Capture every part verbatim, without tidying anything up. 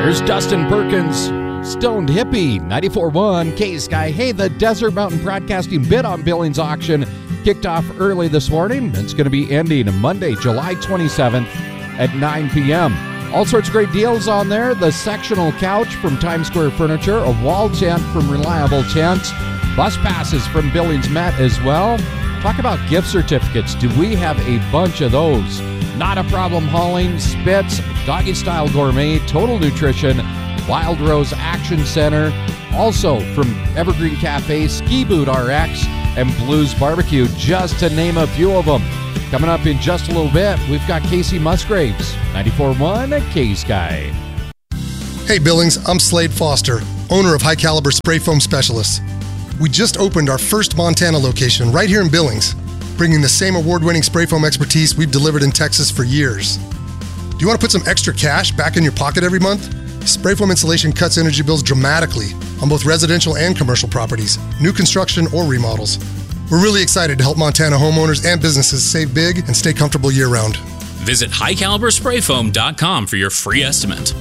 There's Dustin Perkins, Stoned Hippie, ninety-four point one K-Sky. Hey, the Desert Mountain Broadcasting bid on Billings auction kicked off early this morning. It's going to be ending Monday, July twenty-seventh at nine p.m. All sorts of great deals on there. The sectional couch from Times Square Furniture, a wall tent from Reliable Tents, bus passes from Billings Met as well. Talk about gift certificates. Do we have a bunch of those? Not a Problem Hauling, Spitz, Doggy Style Gourmet, Total Nutrition, Wild Rose Action Center, also from Evergreen Cafe, Ski Boot R X, and Blues Barbecue, just to name a few of them. Coming up in just a little bit, we've got Casey Musgraves, ninety-four point one K-Sky. Hey Billings, I'm Slade Foster, owner of High Caliber Spray Foam Specialists. We just opened our first Montana location right here in Billings, bringing the same award-winning spray foam expertise we've delivered in Texas for years. Do you want to put some extra cash back in your pocket every month? Spray foam insulation cuts energy bills dramatically on both residential and commercial properties, new construction or remodels. We're really excited to help Montana homeowners and businesses save big and stay comfortable year-round. Visit high caliber spray foam dot com for your free estimate.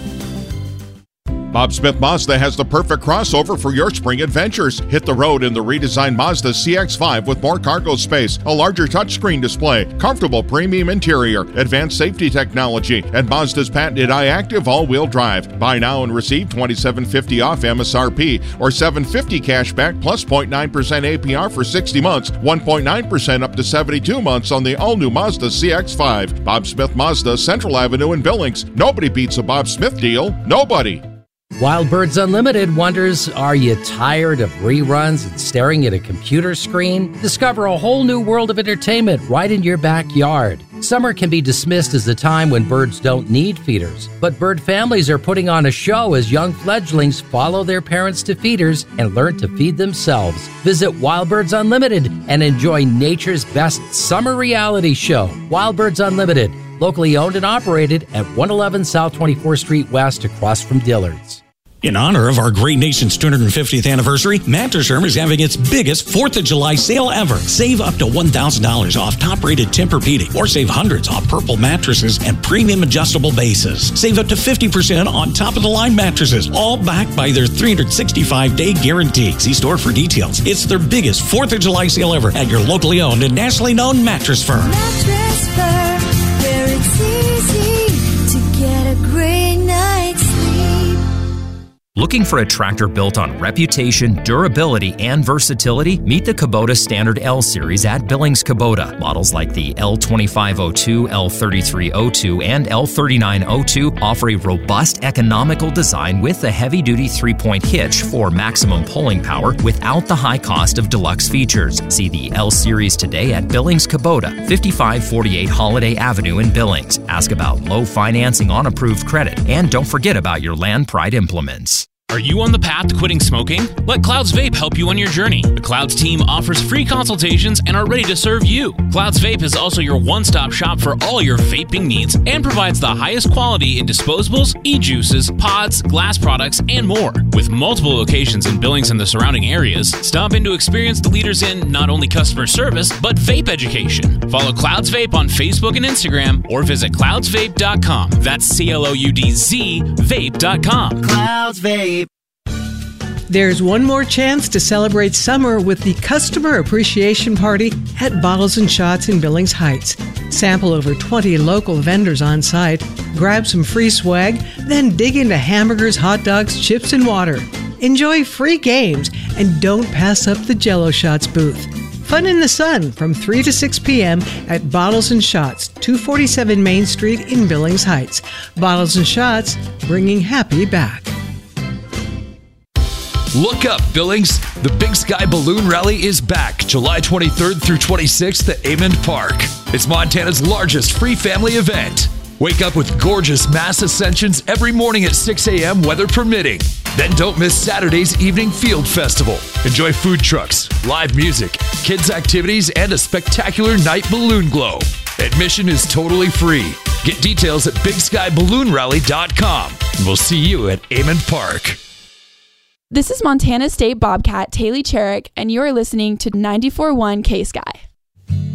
Bob Smith Mazda has the perfect crossover for your spring adventures. Hit the road in the redesigned Mazda C X five with more cargo space, a larger touchscreen display, comfortable premium interior, advanced safety technology, and Mazda's patented iActive all-wheel drive. Buy now and receive twenty-seven fifty off M S R P or seven fifty cash back plus zero point nine percent A P R for sixty months, one point nine percent up to seventy-two months on the all-new Mazda C X five. Bob Smith Mazda, Central Avenue in Billings. Nobody beats a Bob Smith deal. Nobody. Wild Birds Unlimited wonders, are you tired of reruns and staring at a computer screen? Discover a whole new world of entertainment right in your backyard. Summer can be dismissed as the time when birds don't need feeders, but bird families are putting on a show as young fledglings follow their parents to feeders and learn to feed themselves. Visit Wild Birds Unlimited and enjoy nature's best summer reality show. Wild Birds Unlimited, locally owned and operated at one eleven South twenty-fourth Street West across from Dillard's. In honor of our great nation's two hundred fiftieth anniversary, Mattress Firm is having its biggest fourth of July sale ever. Save up to one thousand dollars off top-rated Tempur-Pedic, or save hundreds off Purple mattresses and premium adjustable bases. Save up to fifty percent on top-of-the-line mattresses, all backed by their three hundred sixty-five day guarantee. See store for details. It's their biggest fourth of July sale ever at your locally owned and nationally known Mattress Firm. Mattress Firm, where it's easy to get a great night's sleep. Looking for a tractor built on reputation, durability, and versatility? Meet the Kubota Standard L Series at Billings Kubota. Models like the L twenty-five oh two, L thirty-three oh two, and L thirty-nine oh two offer a robust, economical design with a heavy-duty three-point hitch for maximum pulling power without the high cost of deluxe features. See the L Series today at Billings Kubota, fifty-five forty-eight Holiday Avenue in Billings. Ask about low financing on approved credit, and don't forget about your Land Pride implements. Are you on the path to quitting smoking? Let Clouds Vape help you on your journey. The Clouds team offers free consultations and are ready to serve you. Clouds Vape is also your one-stop shop for all your vaping needs and provides the highest quality in disposables, e-juices, pods, glass products, and more. With multiple locations in Billings and the surrounding areas, stop in to experience the leaders in not only customer service, but vape education. Follow Clouds Vape on Facebook and Instagram or visit clouds vape dot com. That's C L O U D Z vape dot com. Clouds Vape. There's one more chance to celebrate summer with the Customer Appreciation Party at Bottles and Shots in Billings Heights. Sample over twenty local vendors on site, grab some free swag, then dig into hamburgers, hot dogs, chips, and water. Enjoy free games and don't pass up the Jell-O Shots booth. Fun in the sun from three to six p.m. at Bottles and Shots, two forty-seven Main Street in Billings Heights. Bottles and Shots, bringing happy back. Look up, Billings. The Big Sky Balloon Rally is back July twenty-third through twenty-sixth at Amond Park. It's Montana's largest free family event. Wake up with gorgeous mass ascensions every morning at six a.m. weather permitting. Then don't miss Saturday's Evening Field Festival. Enjoy food trucks, live music, kids' activities, and a spectacular night balloon glow. Admission is totally free. Get details at big sky balloon rally dot com. And we'll see you at Amond Park. This is Montana State Bobcat Taylor Cherrick, and you are listening to ninety-four point one K-Sky.